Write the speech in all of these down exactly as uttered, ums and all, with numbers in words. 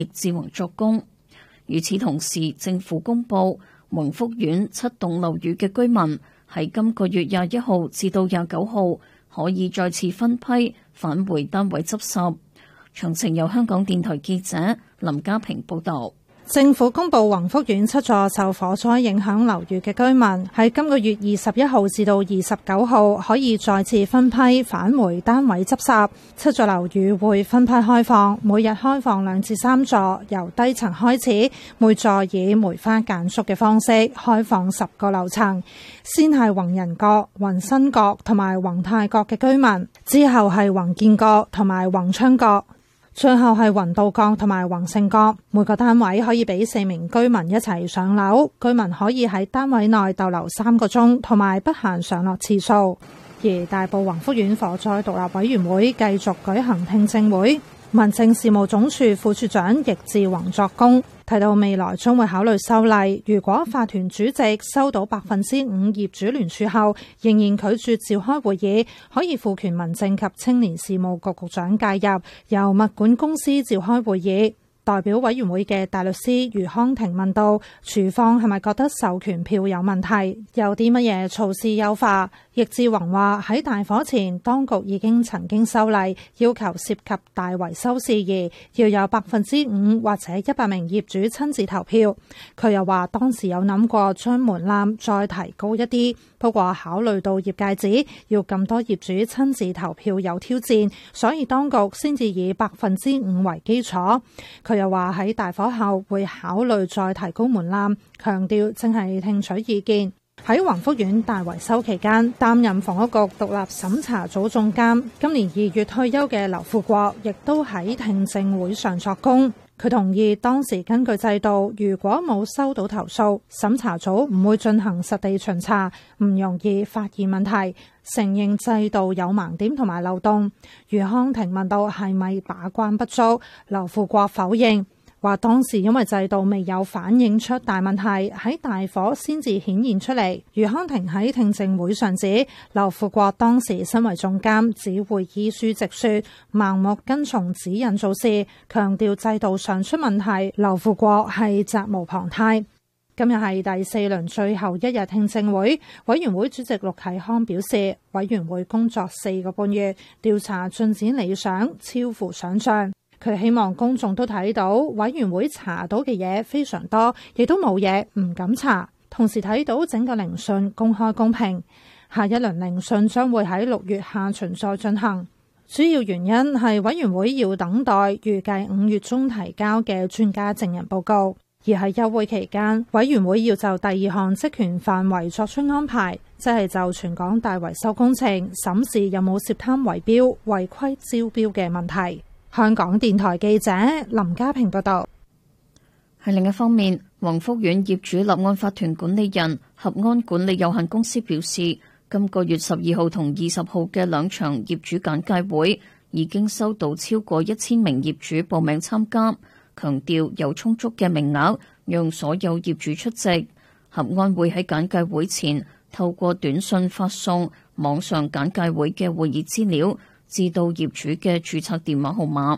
易志宏作供。與此同時，政府公布宏福苑七棟樓宇嘅居民喺今個月廿一號至到廿九號可以再次分批返回單位執拾。詳情由香港電台記者林家平報道。 政府公布宏福苑七座受火災影響樓宇嘅居民喺今個月二十一號至到二十九號可以再次分批返回單位執拾。七座樓宇會分批開放，每日開放兩至三座，由低層開始，每座以梅花間竹嘅方式開放十個樓層。先係宏仁閣、宏新閣同埋宏泰閣嘅居民，之後係宏建閣同埋宏昌閣，最後係宏道閣同埋宏盛閣。每個單位可以俾四名居民一齊上樓，居民可以喺單位內逗留三個鐘，同埋不限上落次數。而大埔宏福苑火災獨立委員會繼續舉行聽證會，民政事務總署副署長易志宏作供，提到未來將會考慮修例，如果法團主席收到百分之五業主聯署後仍然拒絕召開會議，可以賦權民政及青年事務局局長介入，由物管公司召開會議。代表委員會嘅大律師余康庭問到，署方係咪覺得授權票有問題，有啲乜嘢措施優化？易志宏話喺大火前，當局已經曾經修例，要求涉及大維修事宜要有百分之五或者一百名業主親自投票。佢又話當時有諗過將門檻再提高一啲，不過考慮到業界指要咁多業主親自投票有挑戰，所以當局先至以百分之五為基礎。佢又話喺大火後會考慮再提高門檻，強調正係聽取意見。喺宏福苑大維修期間，擔任房屋局獨立審查組總監，今年二月退休嘅劉富國亦都喺聽證會上作供。佢同意當時根據制度，如果冇收到投訴，審查組唔會進行實地巡查，唔容易發現問題，承認制度有盲點同埋漏洞。余康庭問到係咪把關不足，劉富國否認，話當時因為制度未有反映出大問題，喺大火先至顯現出嚟。余康庭喺聽證會上指，劉富國當時身為總監，只會依書直說，盲目跟從指引做事，強調制度上出問題，劉富國係責無旁貸。今日係第四輪最後一日聽證會，委員會主席陸啟康表示，委員會工作四個半月，調查進展理想，超乎想象。佢希望公眾都睇到委員會查到嘅嘢非常多，亦都冇嘢唔敢查。同時睇到整個聆訊公開公平。下一輪聆訊將會喺六月下旬再進行。主要原因係委員會要等待預計五月中提交嘅專家證人報告，而喺休會期間，委員會要就第二項職權範圍作出安排，即係就全港大維修工程審視有冇涉貪圍標、違規招標嘅問題。香港電台記者林家平報道。 喺另一方面，宏福苑業主立案法團管理人合安管理有限公司表示，今個月十二號同二十號嘅兩場業主簡介會已經收到超過一千名業主報名參加，強調有充足嘅名額讓所有業主出席。合安會喺簡介會前透過短信發送網上簡介會嘅會議資料至到業主嘅註冊電話號碼。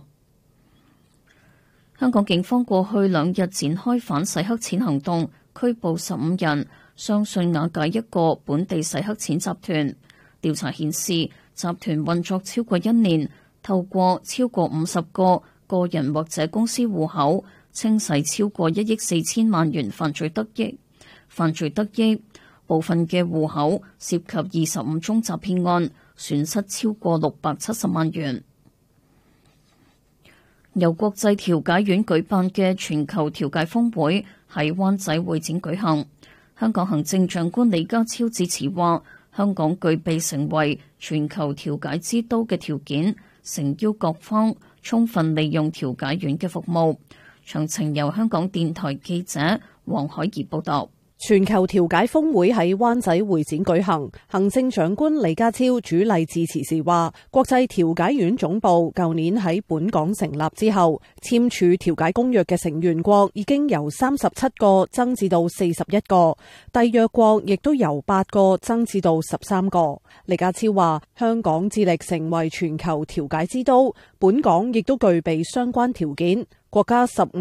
香港警方過去兩日展開反洗黑錢行動，拘捕十五人，相信瓦解一個本地洗黑錢集團。調查顯示，集團運作超過一年，透過超過五十個個人或者公司戶口，清洗超過一億四千萬元犯罪得益。犯罪得益部分嘅戶口涉及二十五宗詐騙案，損失超過六百七十萬元。由國際調解院舉辦嘅全球調解峰會喺灣仔會展舉行。香港行政長官李家超致辭話，香港具備成為全球調解之都嘅條件，誠邀各方充分利用調解院嘅服務。詳情由香港電台記者黃海怡報道。 全球調解峰會喺灣仔會展舉行，行政長官李家超主禮致辭時話，國際調解院總部舊年喺本港成立之後，簽署調解公約嘅成員國已經由三十七個增至到四十一個，締約國亦都由八個增至到十三個。李家超話，香港致力成為全球調解之都，本港亦都具備相關條件。國家十五